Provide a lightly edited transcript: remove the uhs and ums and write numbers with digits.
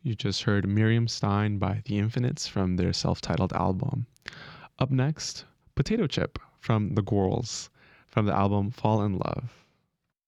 You just heard Miriam Stein by The Infinites from their self titled album. Up next, Potato Chip from The Gorals from the album Fall in Love.